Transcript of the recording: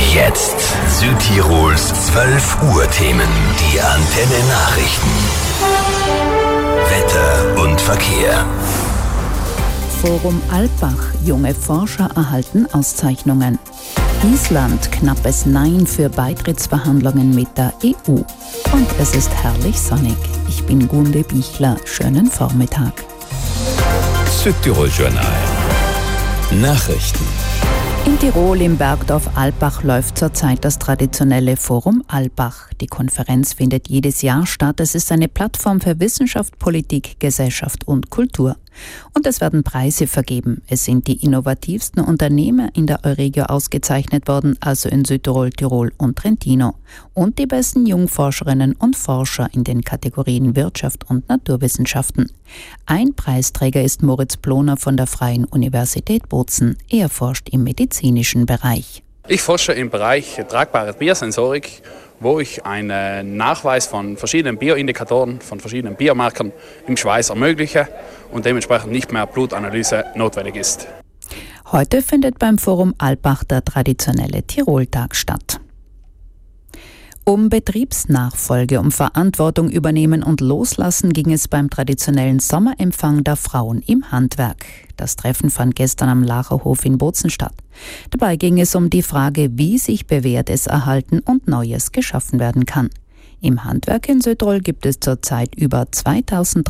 Jetzt Südtirols 12 Uhr Themen. Die Antenne Nachrichten. Wetter und Verkehr. Forum Alpbach. Junge Forscher erhalten Auszeichnungen. Island knappes Nein für Beitrittsverhandlungen mit der EU. Und es ist herrlich sonnig. Ich bin Gunde Bichler. Schönen Vormittag. Südtirol Journal. Nachrichten. In Tirol im Bergdorf Alpbach läuft zurzeit das traditionelle Forum Alpbach. Die Konferenz findet jedes Jahr statt. Es ist eine Plattform für Wissenschaft, Politik, Gesellschaft und Kultur. Und es werden Preise vergeben. Es sind die innovativsten Unternehmer in der Euregio ausgezeichnet worden, also in Südtirol, Tirol und Trentino. Und die besten Jungforscherinnen und Forscher in den Kategorien Wirtschaft und Naturwissenschaften. Ein Preisträger ist Moritz Ploner von der Freien Universität Bozen. Er forscht im medizinischen Bereich. Ich forsche im Bereich tragbare Biosensorik, wo ich einen Nachweis von verschiedenen Bioindikatoren, von verschiedenen Biomarkern im Schweiß ermögliche und dementsprechend nicht mehr Blutanalyse notwendig ist. Heute findet beim Forum Alpbach der traditionelle Tiroltag statt. Um Betriebsnachfolge, um Verantwortung übernehmen und loslassen ging es beim traditionellen Sommerempfang der Frauen im Handwerk. Das Treffen fand gestern am Lacherhof in Bozen statt. Dabei ging es um die Frage, wie sich Bewährtes erhalten und Neues geschaffen werden kann. Im Handwerk in Südtirol gibt es zurzeit über 2000